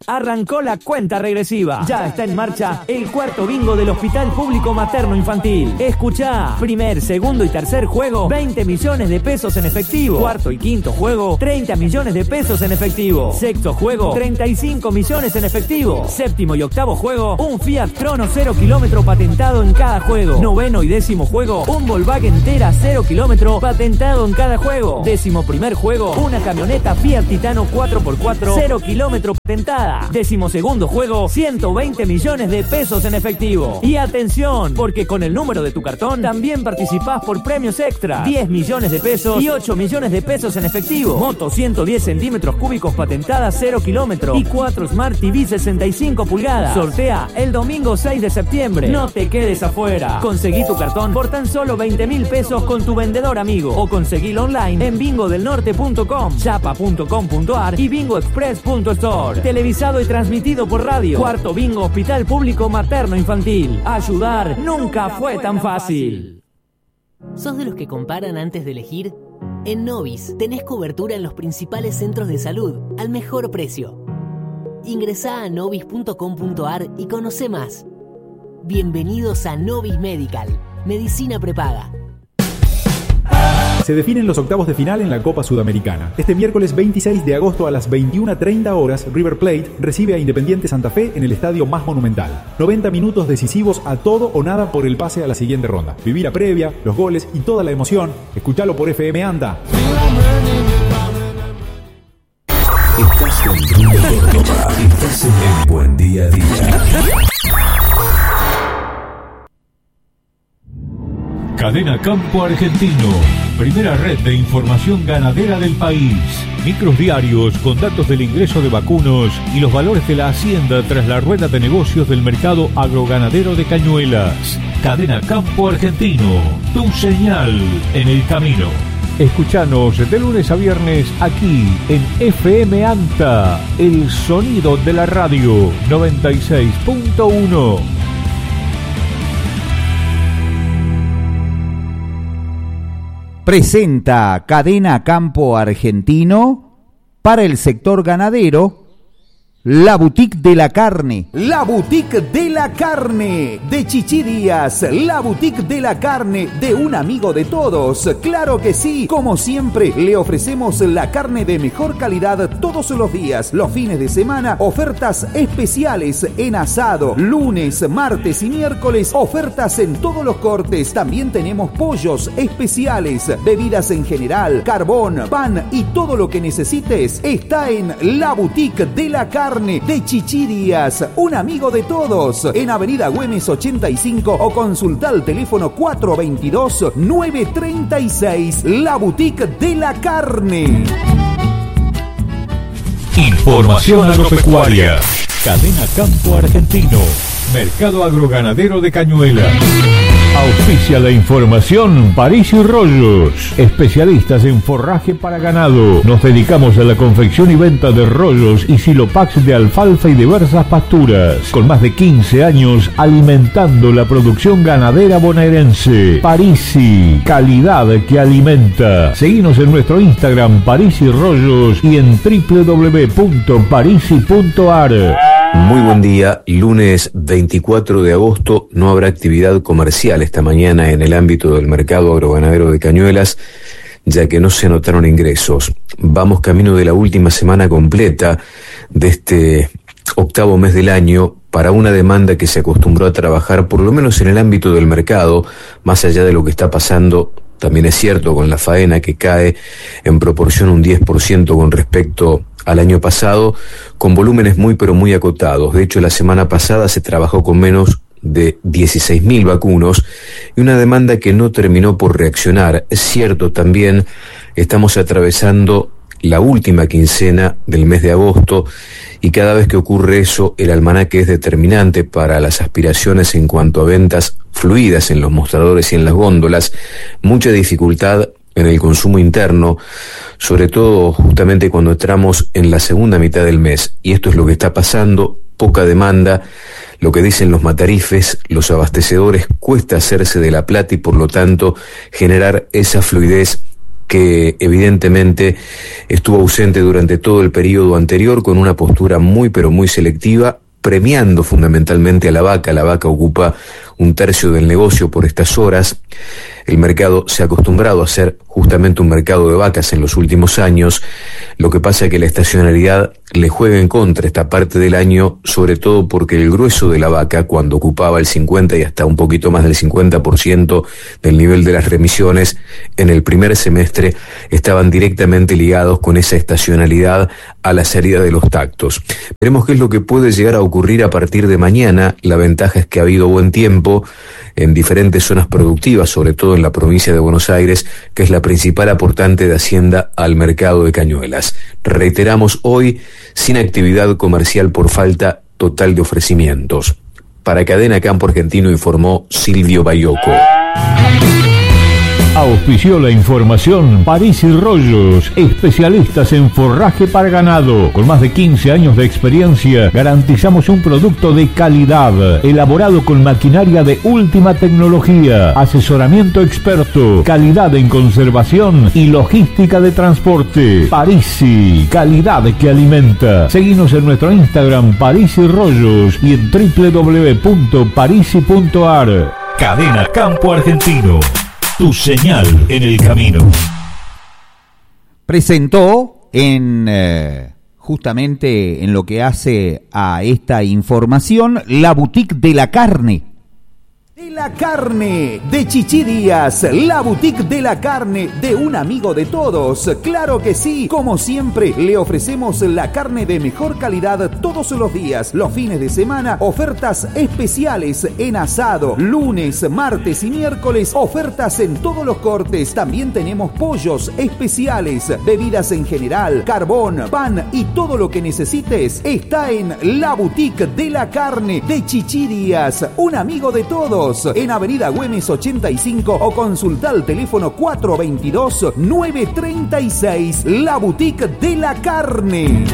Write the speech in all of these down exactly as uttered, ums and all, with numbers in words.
Arrancó la cuenta regresiva. Ya está en marcha el cuarto bingo del Hospital Público Materno Infantil. Escuchá, primer, segundo y tercer juego, veinte millones de pesos en efectivo. Cuarto y quinto juego, treinta millones de pesos en efectivo. Sexto juego, treinta y cinco millones en efectivo. Séptimo y octavo juego, un Fiat Crono cero kilómetro patentado en cada juego. Noveno y décimo juego, un Volkswagen Tera cero kilómetro patentado en cada juego. Décimo primer juego, una camioneta Fiat Titano cuatro por cuatro cero kilómetro patentada. Décimo segundo juego, ciento veinte millones de pesos en efectivo. Y atención, porque con el número de tu cartón también participás por premios extra. diez millones de pesos y ocho millones de pesos en efectivo. Moto ciento diez centímetros cúbicos patentada cero kilómetro. Y cuatro Smart T V sesenta y cinco pulgadas. Sortea el domingo seis de septiembre. No te quedes afuera. Conseguí tu cartón por tan solo veinte mil pesos con tu vendedor amigo. O conseguilo online en bingo del norte punto com, chapa punto com punto ar y bingo express punto store. Televisado y transmitido por radio. Cuarto bingo Hospital Público Materno Infantil. Ayudar nunca fue tan fácil. ¿Sos de los que comparan antes de elegir? En Novis tenés cobertura en los principales centros de salud al mejor precio. Ingresá a novis punto com punto ar y conocé más. Bienvenidos a Novis Medical, medicina prepaga. Se definen los octavos de final en la Copa Sudamericana. Este miércoles veintiséis de agosto a las veintiuna treinta horas, River Plate recibe a Independiente Santa Fe en el estadio más monumental. noventa minutos decisivos a todo o nada por el pase a la siguiente ronda. Vivir la previa, los goles y toda la emoción. Escuchalo por F M Anda. Estás en Río Córdoba. Estás en Buen Día a Día. Cadena Campo Argentino, primera red de información ganadera del país. Micros diarios con datos del ingreso de vacunos y los valores de la hacienda tras la rueda de negocios del mercado agroganadero de Cañuelas. Cadena Campo Argentino, tu señal en el camino. Escuchanos de lunes a viernes aquí en F M Anta, el sonido de la radio noventa y seis punto uno. Presenta Cadena Campo Argentino para el sector ganadero. La Boutique de la Carne. La Boutique de la Carne de Chichi Díaz. La Boutique de la Carne de un amigo de todos. Claro que sí. Como siempre, le ofrecemos la carne de mejor calidad todos los días. Los fines de semana, ofertas especiales en asado. Lunes, martes y miércoles, ofertas en todos los cortes. También tenemos pollos especiales, bebidas en general, carbón, pan y todo lo que necesites está en La Boutique de la Carne de Chichi Díaz, un amigo de todos, en Avenida Güemes ochenta y cinco o consulta al teléfono cuatro veintidós, nueve treinta y seis. La Boutique de la Carne. Información agropecuaria. Cadena Campo Argentino, mercado agroganadero de Cañuelas. Auspicia la información París y Rollos, especialistas en forraje para ganado. Nos dedicamos a la confección y venta de rollos y silopax de alfalfa y diversas pasturas. Con más de quince años alimentando la producción ganadera bonaerense. Parisi, calidad que alimenta. Seguinos en nuestro Instagram París y Rollos y en doble u doble u doble u punto parisi punto ar. Muy buen día, lunes veinticuatro de agosto, no habrá actividad comercial esta mañana en el ámbito del mercado agroganadero de Cañuelas, ya que no se anotaron ingresos. Vamos camino de la última semana completa de este octavo mes del año para una demanda que se acostumbró a trabajar, por lo menos en el ámbito del mercado, más allá de lo que está pasando. También es cierto con la faena que cae en proporción un diez por ciento con respecto al año pasado, con volúmenes muy pero muy acotados. De hecho, la semana pasada se trabajó con menos de dieciséis mil vacunos y una demanda que no terminó por reaccionar. Es cierto también, estamos atravesando la última quincena del mes de agosto y cada vez que ocurre eso, el almanaque es determinante para las aspiraciones en cuanto a ventas fluidas en los mostradores y en las góndolas. Mucha dificultad en el consumo interno, sobre todo justamente cuando entramos en la segunda mitad del mes, y esto es lo que está pasando, poca demanda, lo que dicen los matarifes, los abastecedores, cuesta hacerse de la plata y por lo tanto generar esa fluidez que evidentemente estuvo ausente durante todo el periodo anterior con una postura muy pero muy selectiva, premiando fundamentalmente a la vaca. La vaca ocupa un tercio del negocio por estas horas. El mercado se ha acostumbrado a ser justamente un mercado de vacas en los últimos años. Lo que pasa es que la estacionalidad le juega en contra esta parte del año, sobre todo porque el grueso de la vaca, cuando ocupaba el cincuenta y hasta un poquito más del cincuenta por ciento del nivel de las remisiones, en el primer semestre estaban directamente ligados con esa estacionalidad a la salida de los tactos. Veremos qué es lo que puede llegar a ocurrir a partir de mañana. La ventaja es que ha habido buen tiempo en diferentes zonas productivas, sobre todo en la provincia de Buenos Aires, que es la principal aportante de Hacienda al mercado de Cañuelas. Reiteramos, hoy sin actividad comercial por falta total de ofrecimientos. Para Cadena Campo Argentino informó Silvio Bayoco. Auspició la información París y Rollos, especialistas en forraje para ganado. Con más de quince años de experiencia, garantizamos un producto de calidad, elaborado con maquinaria de última tecnología, asesoramiento experto, calidad en conservación y logística de transporte. Parisi, calidad que alimenta. Seguinos en nuestro Instagram París y Rollos y en doble u doble u doble u punto parisi punto a r. Cadena Campo Argentino. Tu señal en el camino. Presentó en eh, justamente en lo que hace a esta información la boutique de la carne. De la carne, de Chichi Díaz, la boutique de la carne de un amigo de todos. Claro que sí, como siempre le ofrecemos la carne de mejor calidad todos los días, los fines de semana, ofertas especiales en asado, lunes, martes y miércoles, ofertas en todos los cortes. También tenemos pollos especiales, bebidas en general, carbón, pan y todo lo que necesites está en la boutique de la carne de Chichi Díaz, un amigo de todos. En Avenida Güemes ochenta y cinco o consulta al teléfono cuatro dos dos, nueve tres seis, la boutique de la carne.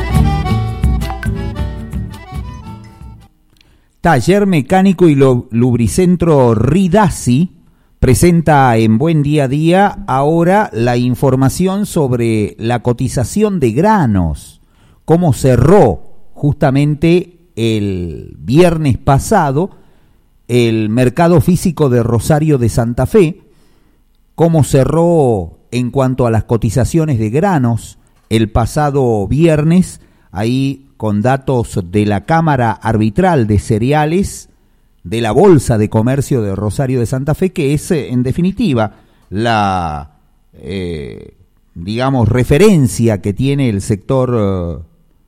Taller Mecánico y Lubricentro Ridasi presenta en Buen Día a Día ahora la información sobre la cotización de granos, cómo cerró justamente el viernes pasado el mercado físico de Rosario de Santa Fe, cómo cerró en cuanto a las cotizaciones de granos el pasado viernes, ahí con datos de la Cámara Arbitral de Cereales de la Bolsa de Comercio de Rosario de Santa Fe, que es en definitiva la, eh, digamos, referencia que tiene el sector... Eh,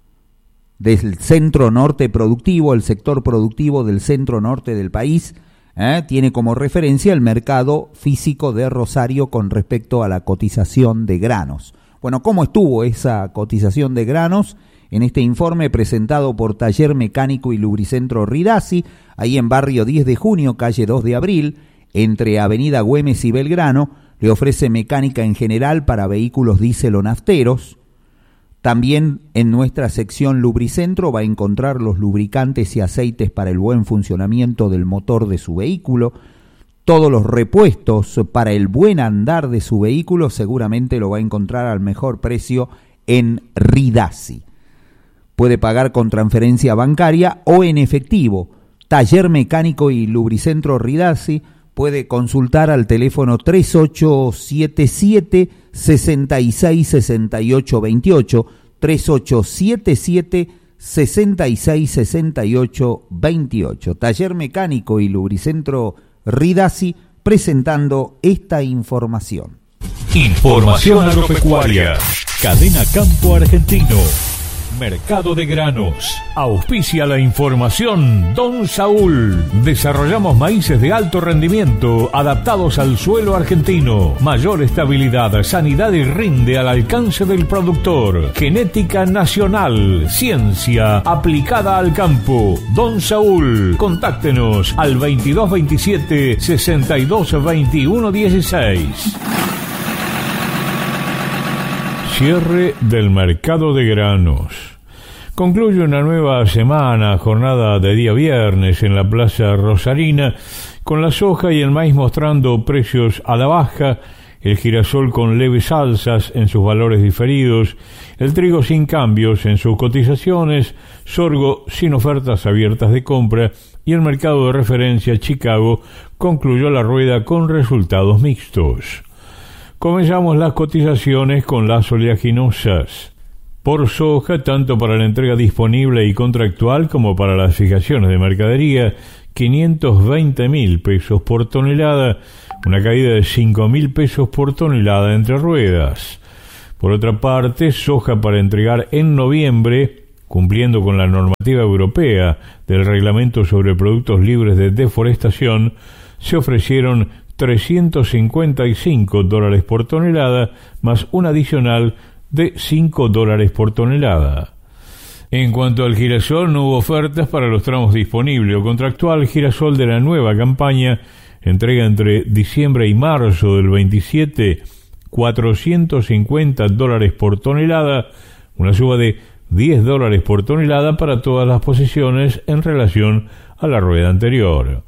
del centro norte productivo, el sector productivo del centro norte del país, ¿eh? Tiene como referencia el mercado físico de Rosario con respecto a la cotización de granos. Bueno, ¿cómo estuvo esa cotización de granos? En este informe presentado por Taller Mecánico y Lubricentro Ridasi, ahí en barrio diez de junio, calle dos de abril, entre Avenida Güemes y Belgrano, le ofrece mecánica en general para vehículos diésel o nafteros. También en nuestra sección Lubricentro va a encontrar los lubricantes y aceites para el buen funcionamiento del motor de su vehículo. Todos los repuestos para el buen andar de su vehículo seguramente lo va a encontrar al mejor precio en Ridasi. Puede pagar con transferencia bancaria o en efectivo. Taller Mecánico y Lubricentro Ridasi puede consultar al teléfono tres ocho siete siete, seis seis seis ocho dos ocho, tres ocho siete siete, seis seis seis ocho dos ocho. Taller Mecánico y Lubricentro Ridasi presentando esta información. Información agropecuaria. Cadena Campo Argentino. Mercado de granos. Auspicia la información Don Saúl. Desarrollamos maíces de alto rendimiento adaptados al suelo argentino. Mayor estabilidad, sanidad y rinde al alcance del productor. Genética nacional. Ciencia aplicada al campo. Don Saúl. Contáctenos al veintidós veintisiete, sesenta y dos veintiuno dieciséis. Cierre del mercado de granos. Concluye una nueva semana, jornada de día viernes en la Plaza Rosarina, con la soja y el maíz mostrando precios a la baja el girasol con leves alzas en sus valores diferidos, el trigo sin cambios en sus cotizaciones, sorgo sin ofertas abiertas de compra y el mercado de referencia Chicago concluyó la rueda con resultados mixtos. Comenzamos las cotizaciones con las oleaginosas. Por soja, tanto para la entrega disponible y contractual como para las fijaciones de mercadería, quinientos veinte mil pesos por tonelada, una caída de cinco mil pesos por tonelada entre ruedas. Por otra parte, soja para entregar en noviembre, cumpliendo con la normativa europea del Reglamento sobre Productos Libres de Deforestación, se ofrecieron trescientos cincuenta y cinco dólares por tonelada, más un adicional de cinco dólares por tonelada. En cuanto al girasol, no hubo ofertas para los tramos disponibles o contractual. Girasol de la nueva campaña, entrega entre diciembre y marzo del veintisiete, cuatrocientos cincuenta dólares por tonelada, una suba de diez dólares por tonelada para todas las posiciones en relación a la rueda anterior.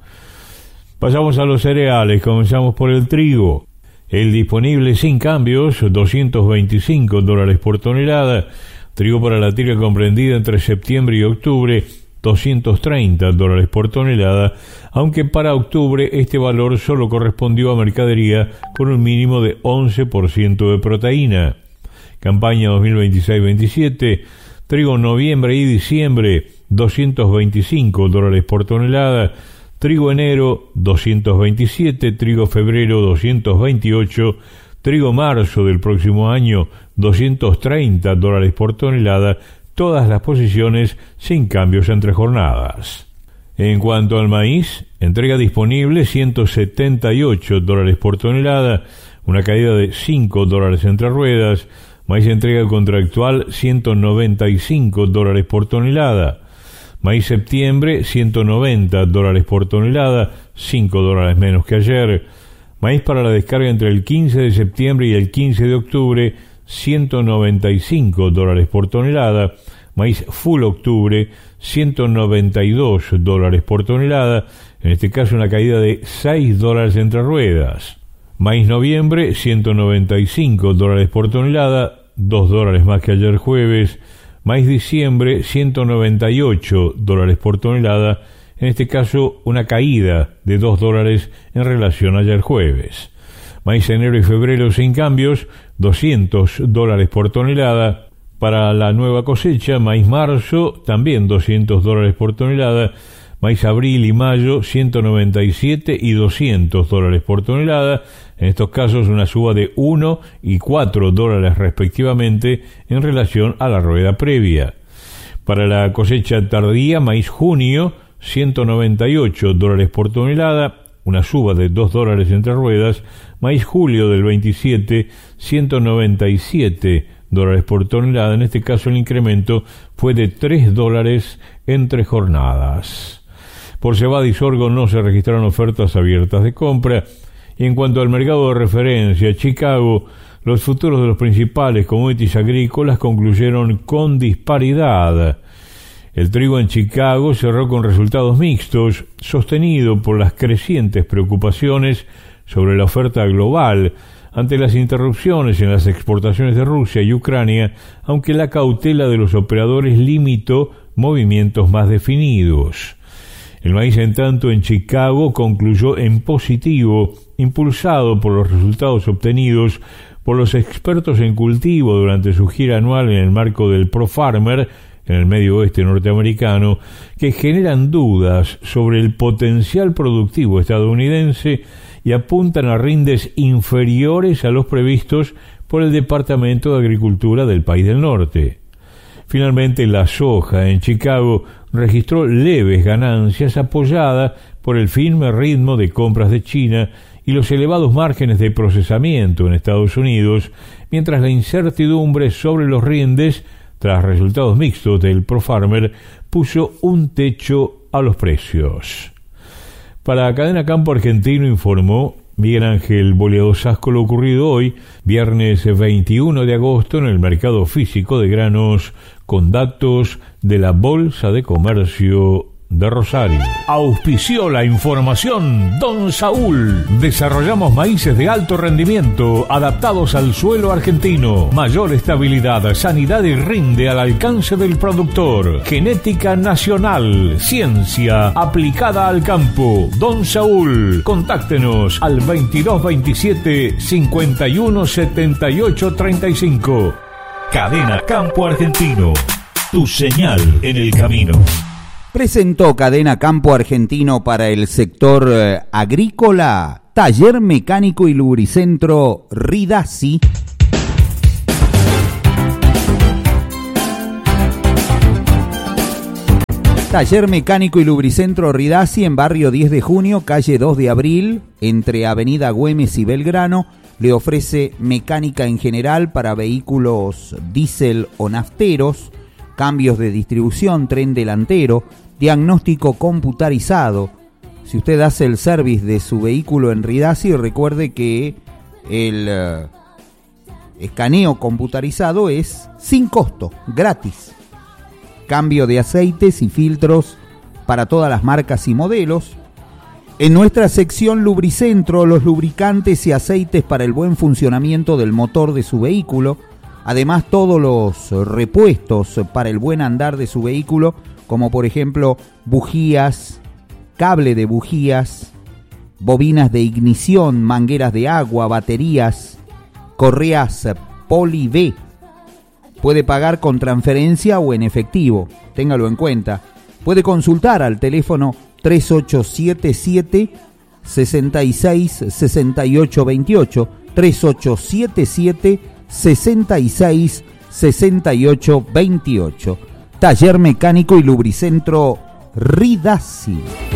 Pasamos a los cereales, comenzamos por el trigo. El disponible sin cambios, doscientos veinticinco dólares por tonelada. Trigo para la tira comprendida entre septiembre y octubre, doscientos treinta dólares por tonelada, aunque para octubre este valor solo correspondió a mercadería con un mínimo de once por ciento de proteína. Campaña dos mil veintiséis veintisiete, trigo noviembre y diciembre, doscientos veinticinco dólares por tonelada. Trigo enero, doscientos veintisiete, trigo febrero, doscientos veintiocho, trigo marzo del próximo año, doscientos treinta dólares por tonelada, todas las posiciones sin cambios entre jornadas. En cuanto al maíz, entrega disponible ciento setenta y ocho dólares por tonelada, una caída de cinco dólares entre ruedas. Maíz entrega contractual ciento noventa y cinco dólares por tonelada. Maíz septiembre, ciento noventa dólares por tonelada, cinco dólares menos que ayer. Maíz para la descarga entre el quince de septiembre y el quince de octubre, ciento noventa y cinco dólares por tonelada. Maíz full octubre, ciento noventa y dos dólares por tonelada, en este caso una caída de seis dólares entre ruedas. Maíz noviembre, ciento noventa y cinco dólares por tonelada, dos dólares más que ayer jueves. Maíz diciembre, ciento noventa y ocho dólares por tonelada, en este caso una caída de dos dólares en relación a ayer jueves. Maíz enero y febrero sin cambios, doscientos dólares por tonelada. Para la nueva cosecha, maíz marzo, también doscientos dólares por tonelada. Maíz abril y mayo, ciento noventa y siete y doscientos dólares por tonelada. En estos casos una suba de uno y cuatro dólares respectivamente en relación a la rueda previa. Para la cosecha tardía, maíz junio, ciento noventa y ocho dólares por tonelada, una suba de dos dólares entre ruedas. Maíz julio del veintisiete, ciento noventa y siete dólares por tonelada. En este caso el incremento fue de tres dólares entre jornadas. Por cebada y sorgo no se registraron ofertas abiertas de compra. Y en cuanto al mercado de referencia, Chicago, los futuros de los principales commodities agrícolas concluyeron con disparidad. El trigo en Chicago cerró con resultados mixtos, sostenido por las crecientes preocupaciones sobre la oferta global ante las interrupciones en las exportaciones de Rusia y Ucrania, aunque la cautela de los operadores limitó movimientos más definidos. El maíz, en tanto, en Chicago concluyó en positivo, impulsado por los resultados obtenidos por los expertos en cultivo durante su gira anual en el marco del ProFarmer en el medio oeste norteamericano, que generan dudas sobre el potencial productivo estadounidense y apuntan a rindes inferiores a los previstos por el Departamento de Agricultura del país del norte. Finalmente, la soja en Chicago registró leves ganancias apoyada por el firme ritmo de compras de China y los elevados márgenes de procesamiento en Estados Unidos, mientras la incertidumbre sobre los rindes, tras resultados mixtos del ProFarmer, puso un techo a los precios. Para Cadena Campo Argentino informó Miguel Ángel Boleado Sasco lo ocurrido hoy, viernes veintiuno de agosto, en el mercado físico de granos, con datos de la Bolsa de Comercio de Rosario. Auspició la información Don Saúl. Desarrollamos maíces de alto rendimiento adaptados al suelo argentino. Mayor estabilidad, sanidad y rinde al alcance del productor. Genética nacional, ciencia aplicada al campo. Don Saúl. Contáctenos al veintidós veintisiete cincuenta y uno setenta y ocho treinta y cinco. Cadena Campo Argentino. Tu señal en el camino. Presentó Cadena Campo Argentino para el sector eh, agrícola, Taller Mecánico y Lubricentro Ridasi. Taller Mecánico y Lubricentro Ridasi en barrio diez de junio, calle dos de abril, entre Avenida Güemes y Belgrano. Le ofrece mecánica en general para vehículos diésel o nafteros, cambios de distribución, tren delantero, diagnóstico computarizado. Si usted hace el service de su vehículo en Ridasi, recuerde que el uh, escaneo computarizado es sin costo, gratis. Cambio de aceites y filtros para todas las marcas y modelos. En nuestra sección Lubricentro, los lubricantes y aceites para el buen funcionamiento del motor de su vehículo. Además, todos los repuestos para el buen andar de su vehículo, como por ejemplo bujías, cable de bujías, bobinas de ignición, mangueras de agua, baterías, correas Poli B. Puede pagar con transferencia o en efectivo, téngalo en cuenta. Puede consultar al teléfono tres ocho siete siete, seis seis seis ocho dos ocho, tres ocho siete siete, seis seis seis ocho dos ocho. Taller Mecánico y Lubricentro Ridasi.